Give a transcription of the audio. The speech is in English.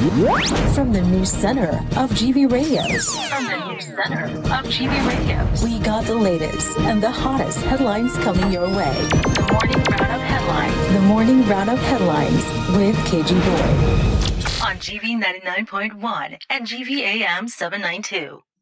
From the new center of GV Radios. We got the latest and the hottest headlines coming your way. The morning roundup headlines with KG Boy. On GV 99.1 and GV AM 792.